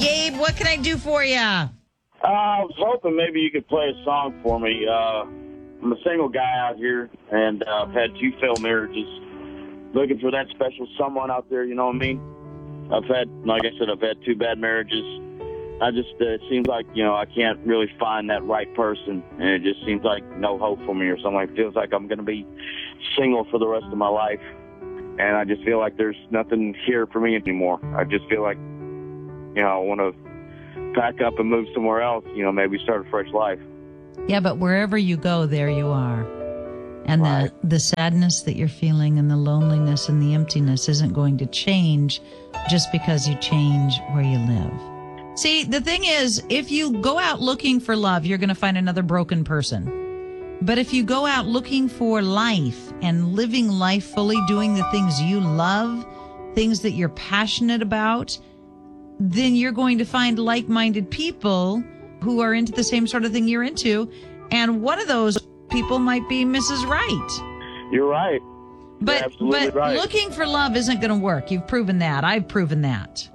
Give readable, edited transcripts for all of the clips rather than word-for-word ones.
Gabe, what can I do for you? I was hoping maybe you could play a song for me. I'm a single guy out here, and I've had 2 failed marriages. Looking for that special someone out there, you know what I mean? Like I said, I've had 2 bad marriages. It seems like, I can't really find that right person, and it just seems like no hope for me or something. It feels like I'm going to be single for the rest of my life, and I just feel like there's nothing here for me anymore. I just feel like, I want to pack up and move somewhere else, maybe start a fresh life. Yeah, but wherever you go, there you are. And right. the sadness that you're feeling and the loneliness and the emptiness isn't going to change just because you change where you live. See, the thing is, if you go out looking for love, you're going to find another broken person. But if you go out looking for life and living life fully, doing the things you love, things that you're passionate about, then you're going to find like-minded people who are into the same sort of thing you're into. And one of those people might be Mrs. Right. You're right. But, you're absolutely but right. Looking for love isn't going to work. You've proven that. I've proven that.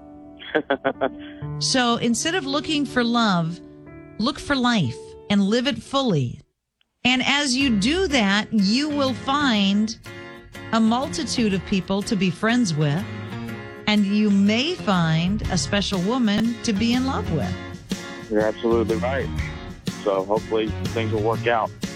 So instead of looking for love, look for life and live it fully. And as you do that, you will find a multitude of people to be friends with, and you may find a special woman to be in love with. You're absolutely right. So hopefully things will work out.